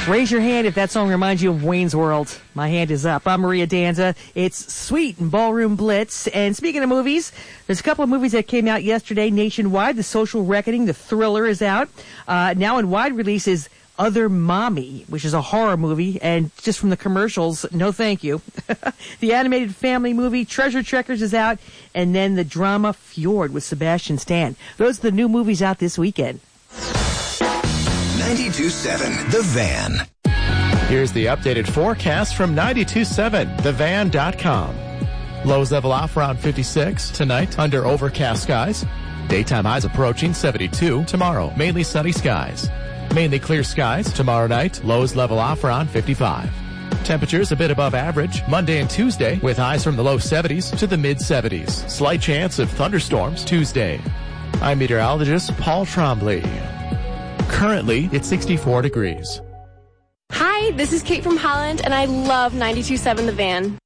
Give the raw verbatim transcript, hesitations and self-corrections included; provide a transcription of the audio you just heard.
Raise your hand if that song reminds you of Wayne's World. My hand is up. I'm Maria Danza. It's Sweet and Ballroom Blitz. And speaking of movies, there's a couple of movies that came out yesterday nationwide. The Social Reckoning, the thriller, is out. Uh, now in wide release is Other Mommy, which is a horror movie. And just from the commercials, no thank you. The animated family movie Treasure Trekkers is out. And then the drama Fjord with Sebastian Stan. Those are the new movies out this weekend. ninety-two point seven The Van. Here's the updated forecast from ninety-two point seven the van dot com. Lows level off around fifty-six tonight under overcast skies. Daytime highs approaching seventy-two tomorrow. Mainly sunny skies. Mainly clear skies tomorrow night. Lows level off around fifty-five. Temperatures a bit above average Monday and Tuesday with highs from the low seventies to the mid seventies. Slight chance of thunderstorms Tuesday. I'm meteorologist Paul Trombley. Currently, it's sixty-four degrees. Hi, this is Kate from Holland, and I love ninety-two point seven The Van.